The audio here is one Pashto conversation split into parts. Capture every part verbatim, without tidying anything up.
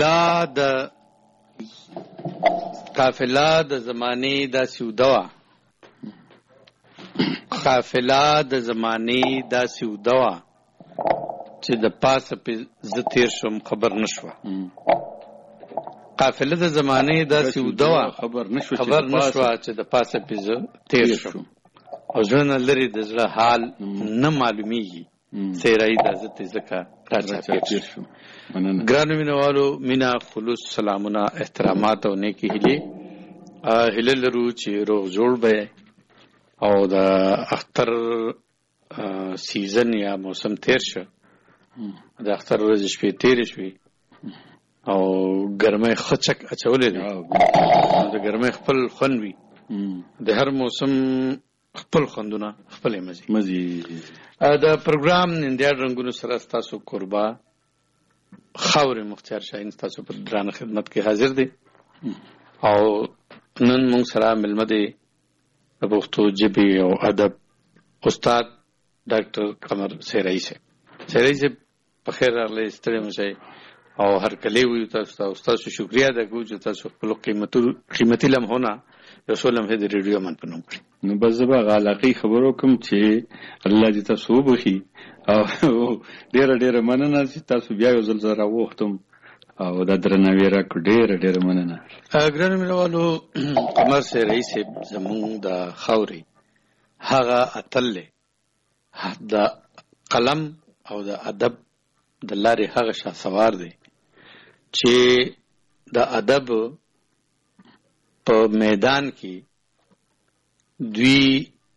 دا د قافله د زمانې دا سیودوا قافله د زمانې دا سیودوا چې د پاسه په ز تیر شم خبر نشوه. قافله د زمانې دا سیودوا خبر نشوه خبر نشوه چې د پاسه په ز تیر شم او ځنه لري د زړه حال نه معلومیږي سیرای د عزت زکه راځي شو. ګرانو مینوالو مینا خلوص سلامونه احترامات او نیکی هلي هله لرو چې روغ جوړ به او د اختر سیزن یا موسم تیر شو د اختر ورځ شپې تیر شوې او ګرمۍ خچک اچولې دي د ګرمۍ خپل خون وي د هر موسم خپل خوندونه خپل مزي مزي دا پروګرام نندیا رنگونو سره تاسو قربا خاور مختار شاهین تاسو په درانه خدمت کې حاضر دي او نن موږ سره ملمه دي د پښتو ژبې او ادب استاد ډاکټر قمر سیرای سے سیرای سے په خیر راغلی ستړي مشه او هر کله وي تاسو تاسو شکریا ده کوم چې تاسو خپل قیمتي قیمتي لمحونه رسول هم د ریډیو من پنوم کړی. نو بس زبا غلاقي خبرو کوم چې الله دې تاسو وبخي او ډېر ډېر مننه چې تاسو بیا یو ځل زرا وختم او دا درناوی را کو ډېر ډېر مننه. ګرانو مینوالو قمر سي رئیس زمون د خاوري هغه اتل د قلم او د ادب د لارې هغه شاه سوار دی چې د ادب په میدان کې دوی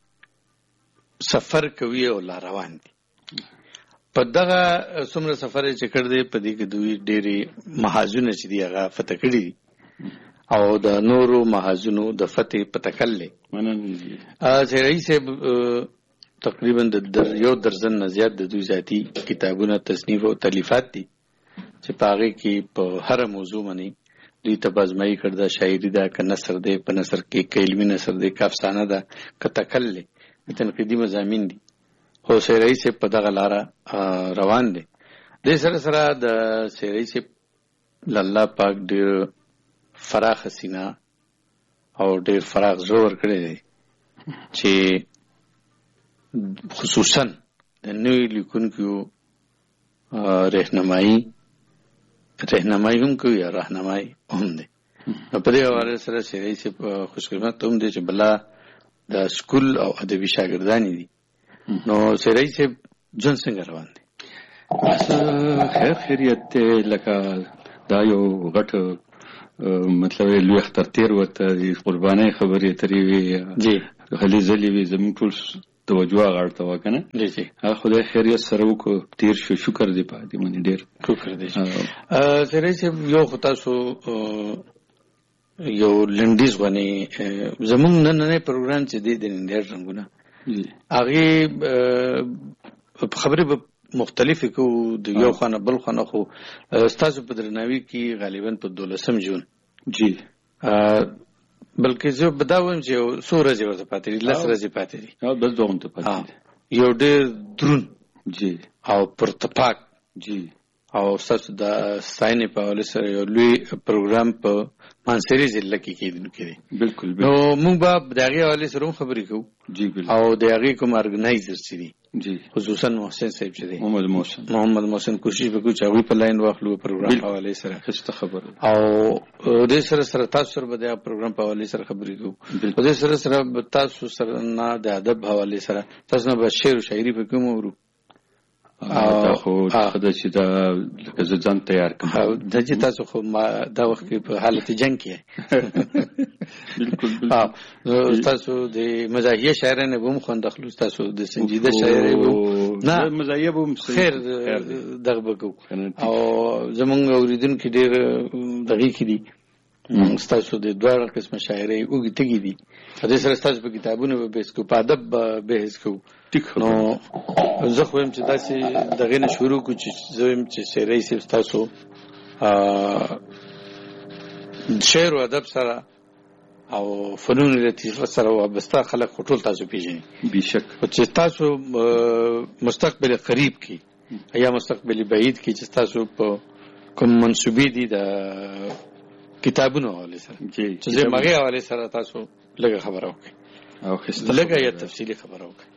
سفر کوي او لا روان دي. په دغه څومره سفر چې کړ دی په دې کې دوی ډېری محاذونه چې دی هغه فتح کړي او د نورو محاذونو د فتح په تکلې مننه چې رئیس تقریبا د یو درجن نه زیات د دوی ذاتی کتابونه تصنیف او تالیفات دي چې په هغه کې په هر موضوع باندې دوی ته بازمایي کړده شاعري ده که نثر دی په نثر کې که علمي نثر دی که افسانه ده که تکل دی تنقیدي مضامین دي خو سیرای صاحب په دغه لاره روان دی. دې سره سره د سیرای صاحب الله پاک ډېر فراخ سینه او ډېر فراخ زړه ورکړی دی چې خصوصا د نوي لیکونکو رهنمایي رهنمایي هم کوي یا راهنمایي هم دی. نو په دې حواله سره سیرای صاحب خوشقسمت هم دی چې بلا د سکول او ادبي شاګردانی دي. نو سیرای صاحب جون څنګه روان دی؟ خیر خیریت دی لکه دا یو غټ مطلب لوی اختر تیر ورته قربانۍ خبرې ترې وي جی هلې ځلې وي زموږ ټول توجه غړته وکنه جی جی خدای خیریت سره وکړو تیر شو شکر دی پاتې مونږ ډیر شکر دی. سره چې یو خطا سو یو لنډیز غني زموږ نن نه پروګرام چې دی د نندر رنگونه هغه خبرې مختلفه کو د یو خانه بل خانه خو استاد په درناوي کې غالبا په دولسم جون جی بلکې زه بداوم چې سورې ورته پاتې دي لس ورځې پاتې دي او بس دوه ته پاتې دي یو ډېر درون جی او پرتپاک جی او تاسو د ساينې په حواله سره یو لوی پروګرام په مانسيري ضلع کې کېدونکو دی. بالکل نو موږ به د هغې حواله سره خبرې کوو جی بالکل او د هغې کوم ارګنایزر چې دي جی خصوصا محسن صاحب چې دی محمد محسن محمد محسن کوشش وکړو چې هغوی په لاین واخلو پروګرام په حواله سره ښه خبره او دې سره سره تاسو سره به د پروګرام په حواله سره خبرې کوو او دې سره سره تاسو سره نه د ادب حواله سره تاسو نه به شعر او شاعري په کوم ورو دا خو خدای چې دا لکه زه ځان تیار کړم د چې تاسو خو ما دا وخت کې په حالت جنگ کې بالکل بالکل تاسو د مزاحیه شاعرانه بوم خوند خلوص تاسو د سنجیده شاعري بوم نه مزاحیه بوم خیر دغه بکو او زمونږ اوریدونکو ډېر دغه کې دي تاسو د دوه قسمه شاعري وګی تګی دي د سره تاسو په کتابونو به بحث کو په ادب به بحث کو نو زه خو هم چې تاسو دغه نه شروع کو چې زه هم چې شاعري سیب تاسو شعر او ادب سره او فنون لطیفه سره وابسته خلک ټول تاسو پیژني بشک چې تاسو مستقبل قریب کې یا مستقبل بعید کې چې تاسو په کوم منسوبې دي د کتابونو حواله سره چې زه مګي حواله سره تاسو لږه خبره وکړئ او خسته لږه یا تفصیلی خبره وکړئ.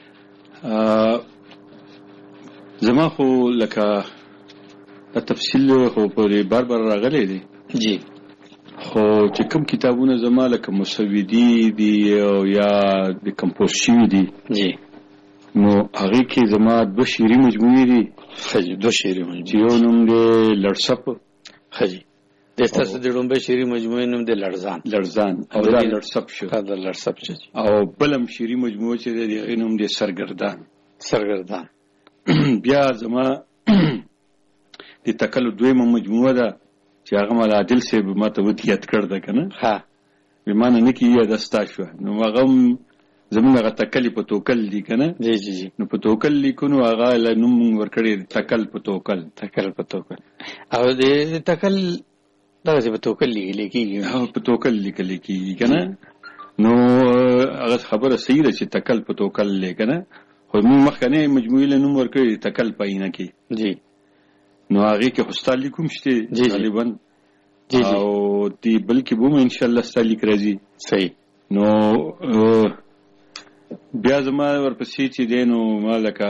زما خو لکه تفصیل خو پرې بار بار راغلی دی جی خو چې کوم کتابونه زما لکه مسودی دي او یا د کمپوز شوي دي جی نو هغه کې زما دوه شعري مجموعې دي. خجی دوه شعري مجموعې یو نوم دی لړسپ خجی د تاسو د لومبه شعري مجموعې نوم دی لړزان لړزان او دا لړسپ شو دا لړسپ شو او بلم شعري مجموعه چې دی هغه نوم دی سرګردان سرګردان. بیا زما د تکل دویمه مجموعه ده چې هغه مال عادل صاحب ماته ودیت کړ ده کنه ها بمانه نکی یا دستا شو نو هغه زمونږ هغه تکلی په توکل دي کنه جی جی جی نو په توکل لیکونو هغه له نوم ورکړي تکل په توکل تکل په توکل او د تکل دا چې په توکل لیکيږي او په توکل لیکل کیږي کنه نو هغه خبره صحیح ده چې تکل په توکل لیکنه خو موږ مخکنه مجموعه له نوم ورکړي تکل پاینه کې جی نو هغه کې هوستال لیکوم شته غالبا جی جی او دی بلکې بوم ان شاء الله ستاسو لیک راځي صحیح. نو بیا زما ورپسې چې دینو مالکه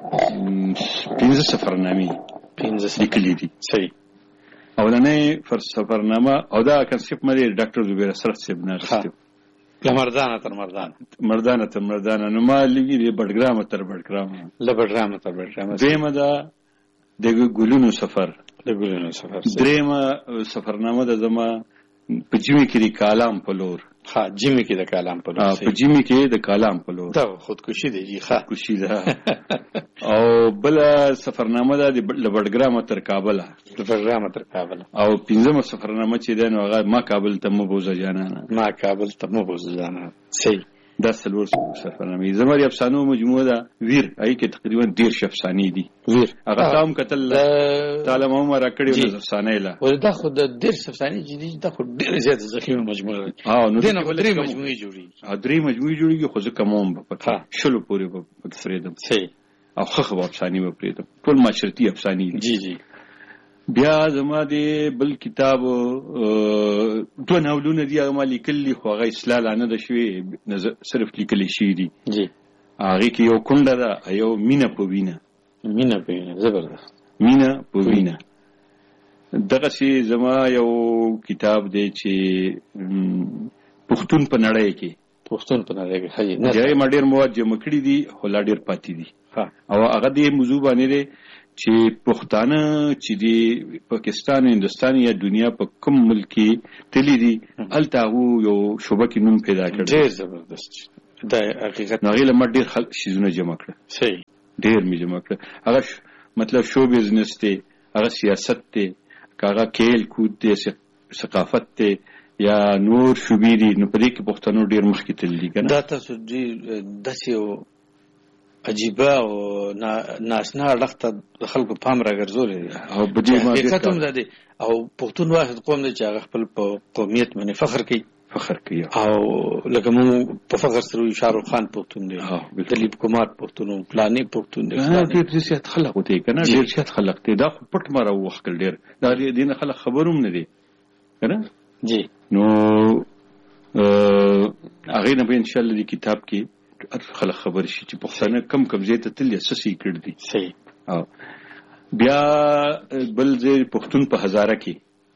پنځه سفرنامې پنځه لیکلي دي صحیح. اولنې فر سفرنامه او دا کنسپټ مې ډاکټر زبیر اسرت صاحب نه غوښتو لمردانه تر مردانه مردانه تر مردانه نو ما لګي دی بډګرام تر بډګرام لبډرام تر بډګرام دیمه دا د ګلونو سفر د ګلونو سفر دریمه سفرنامه د زما په جیمی کې د کالام په لور ها جیمی کې د کالام په لور په جیمی کې د کالام په لور دا خودکشي دی ښه خودکشي ده او بل سفرنامه ده د لبډګرام تر کابل لبډګرام تر کابل او پنځمه سفرنامه چې ده نو هغه ما کابل ته مو بوزه جانانه ما کابل ته مو بوزه جانانه صحیح. دا سلور سفرنامې زموږ افسانو مجموعه ده ویر هغه کې تقریبا ډیر افسانې دي ویر هغه تام کتل تعالی محمد راکړي د افسانې لا ولدا خو د ډیر افسانې چې دي دا خو ډیر زیات ذخیره مجموعه ده ها نو دغه درې مجموعې جوړي ا درې مجموعې جوړيږي خو ځکه موم په شلو پورې په فریدم صحیح او خخ په افسانې په فریدم ټول معاشرتي افسانې جی جی. بیا زما دی بل کتاب دوه ناولونه دي هغه ما لیکلي خو هغه اصلاح نه ده شوې صرف لیکلي شي دي جی هغه کې یو کونډه ده یو مینه په وینه مینه په وینه زبردست مینه په وینه دغه سي زما یو کتاب دی چې پښتون په نړۍ کې پښتون په نړۍ کې هي نه جای ما ډیر مواد جمع کړي دي خو لا ډیر پاتې دي او هغه دې موضوع باندې دی چې پښتانه چې دی پاکستان هندستان یا دنیا په کوم ملک کې تللی دي الته یو شوبه کې نوم پیدا کړ ډیر زبردست دا حقیقت نه غیله مډ ډیر خلک شیزونه جمع کړ صحیح ډیر می جمع کړ هغه مطلب شو بزنس ته هغه سیاست ته هغه کېل کود ته ثقافت ته یا نور شوبې دي نو په دې کې پښتنو ډیر مخکې تللی کنه دا تاسو دې داسې عجیبه او ناشنا لخته خلکو پام راګرځولې او بده ما حقیقت هم ده او پښتون واحد قوم دی چې هغه خپل په قومیت باندې فخر کوي فخر کوي او لکه مو په فخر سره شاروخ خان پښتون دی دلیپ کمار پښتون پلانې پښتون دی ډېر زیات خلک وته کنه ډېر زیات خلک ته دا پټ مره وخت ډېر دا دې خلک خبروم نه دي کنه جی. نو هغه نه به ان شاء الله دې کتاب کې خلک خبر شي چې پښتانه کم کم ځای ته تل اساسي کړ دي صحیح. او بیا بل ځای پښتون په هزاره کې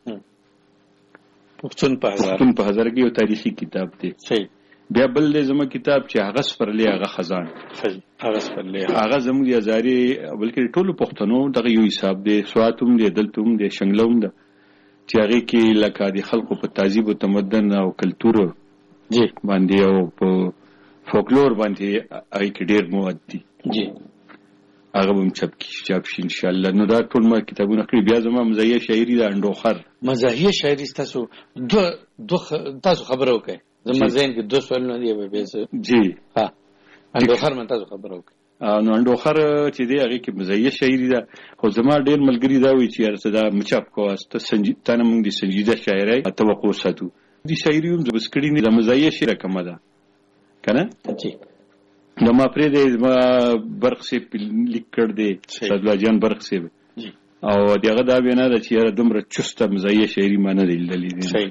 پښتون په هزاره پښتون په هزاره کې یو تاریخي کتاب دی صحیح. بیا بل دې زموږ کتاب چې هغه سپرلی هغه خزان صحیح هغه سپرلی هغه زموږ د هزاري بلکې ټولو پښتنو دغه یو حساب دی سواتوم دی دلتوم دی شنګلوم دی چې هغه کې لکه د خلکو په تهذیب او تمدن او کلچر جی باندې او په فولکلور باندې هغه کې ډېر مواد دي جی هغه هم چاپ کی چاپ شي ان شاء الله نو دا ټول ما کتابونه کړی بیا زما مزاحیه شاعري دا انډوخر مزاحیه شاعري تاسو دو دو تاسو خبرو وکړئ زما ذهن کې دوه سوالونه دي به جی ها انډوخر من تاسو خبرو وکړئ نو انډوخر چې دی هغه کې مزاحیه شاعري ده خو زما ډېر ملګری دا وی چې ارته دا مچاپ کواسته سنجیده تنه موږ دي سنجیده شاعري توقع ساتو دي شاعري هم زبس کړی نه د مزاحیه شعر کومه ده کنه جی د ما پرې د ما برق سے لیک کړ دې صدلا جان برق سے جی او دغه دا وینا ده چې یاره دومره چسته مزاحیه شاعري ما نه دی لیدلې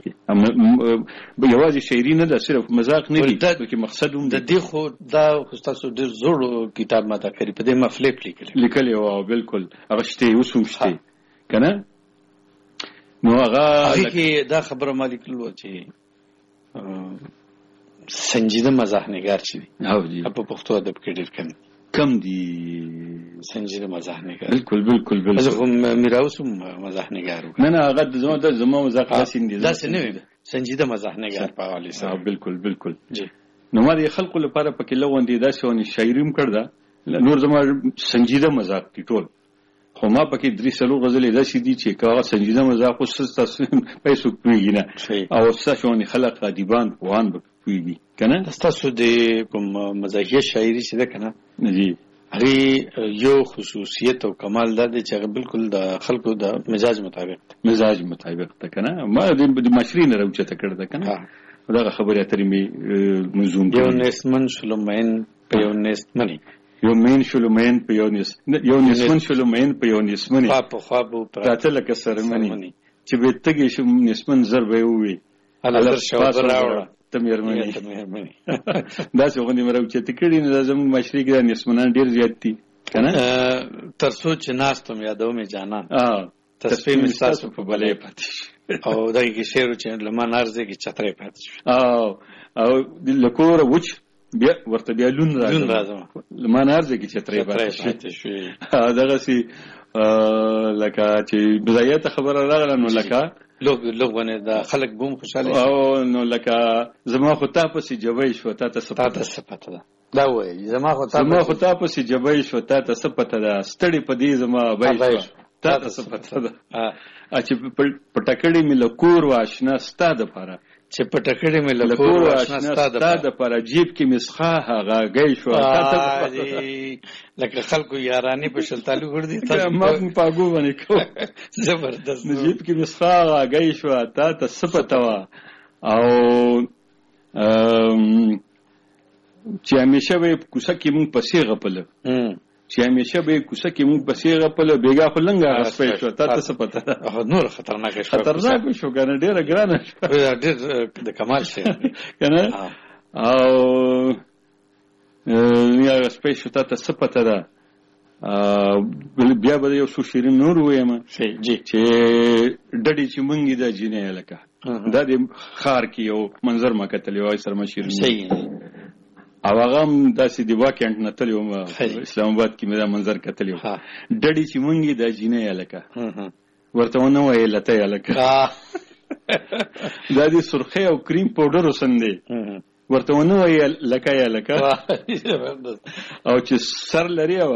یوازې شاعري نه ده صرف مذاق نه دی بلکې مقصد هم د دې خو دا خو ستاسو ډېر زوړ کتاب ماته کړي په دې ما فلیپ لیکلی لیکلی او بالکل هغه شته اوس هم شته که نه نو هغه هغې کې دا خبره ما لیکلو چې سنجیده مزاح نګار چې دی په پښتو ادب کې ډېر کم کم دي سنجیده مزاح نګار بالکل بالکل بالکل زه خو میراوس هم مزاح نګار نه نه هغه زما د زما مزاح داسې نه دي داسې نه وي سنجیده مزاح نګار په حواله سره بالکل بالکل جی نو ما د خلکو لپاره پکې لغوندې داسې ونې شاعري هم کړ ده نور زما سنجیده مزاح دي ټول خو ما پکې درې څلور غزلې داسې دي چې که هغه سنجیده مزاح خو ستاسو پیسو پوهېږي نه او ستاسو ونې خلک ادیبان پوهان به پوهېږي که نه ستاسو د کوم مزاحیه شاعري چې ده که نه جی هغې یو خصوصیت او کمال دا دی چې هغه بالکل د خلکو د مزاج مطابق ده مزاج مطابق ده که نه ما د معاشرې نه راوچته کړې ده که نه دغه خبرې اترې مې منظوم یو نیستمن شلو مین په یو نیستمنې یو مین شلو مین په یو نیست یو نیستمن شلو مین په یو نیستمنې خوا په خوا به پراته لکه سرمنې چې به تږې شم نیستمن زر به یې ووې هله شوبه راوړه ته مېرمنې داسې غوندې مې راوچتې کړي نو دا زموږ معاشرې کې دا نیستمنان ډېر زیات دي که نه تر څو چې ناست وم یادوم یې جانان تصفیه مې ستاسو په بلې پاتې شي او دغې کې شعر و چې له ما نه ارزې کې چترۍ پاتې شوې او او له کوره وچ بیا ورته بیا لون لون راځم له ما نه ارزې کې چترۍ پاتې شوې دغسې لکه چې بدایته خبره راغله نو لکه لوګ لوګ باندې د خلک بوم خوشاله او نو لکه زما خو تا پسې جبۍ شو تا ته څه پته ده دا وایي زما خو تا زما خو تا پسې جبۍ شو تا ته څه پته ده ستړې په دې زما ابۍ شو تا ته څه پته ده چې په ټکړې مې له کور و اشنا ستا دپاره چې په ټکړې مې له کور و اشنا ستا دپاره جیب کې مې څښه هغه ګۍ شو لکه خلکو یارانې په شلتالو ګرځي ما په اګو باندې کوم زبردست جیب کې مې څښه هغه ګۍ شو تا ته څه پته وه او چې همیشه به یې په کوڅه کې مونږ پسې غپله چې همیشه به یې کوڅه کې مونږ پسې غپله بېګا خو لنګه سپی شو تا ته څه پته ده نور خطرناکه شوه خطرناکه شو که نه ډېره ګرانه شوه ډېر د کمال شی که نه او هغه سپی شو تا ته څه پته ده بیا به یو څو شیرین نور ووایم چې ډډې چې مونږ یې دا جینۍ لکه دا د ښار کې یو منظر ما کتلی وای سره ما شیرین او هغه هم داسې د واکینټ نه تللی وم اسلام آباد کې مې دا منظر کتلی و ډډې چې مونږ یې دا جینۍ هلکه ورته ونه وایې لته یې هلکه دا د سرخۍ او کریم پوډرو سن دی ورته ونه وایې لکه یې هلکه او چې سر لري